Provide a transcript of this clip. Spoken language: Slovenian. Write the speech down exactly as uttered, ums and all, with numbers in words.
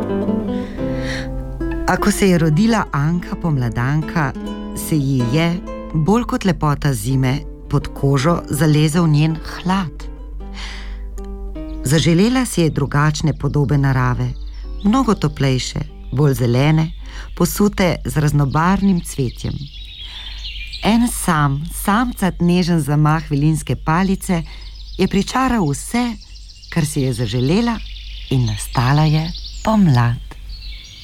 A ko se je rodila Anka pomladanka, se ji je, bolj kot lepota zime, pod kožo zalezel njen hlad. Zaželela si je drugačne podobe narave, mnogo toplejše, bolj zelene, posute z raznobarvnim cvetjem. En sam, samcat nežen zamah vilinske palice je pričaral vse, kar si je zaželela, in nastala je pomlad.